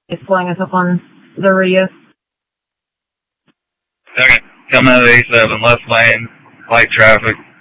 It's pulling us up on the radio. Okay. Coming out of A7, left lane, light traffic.